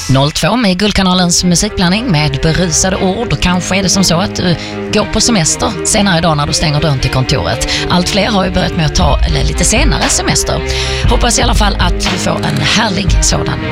02 med Guldkanalens musikblandning med berusade ord, och kanske är det som så att du går på semester senare idag när du stänger dörren till kontoret. Allt fler har ju börjat med att ta lite senare semester. Hoppas i alla fall att du får en härlig sådan.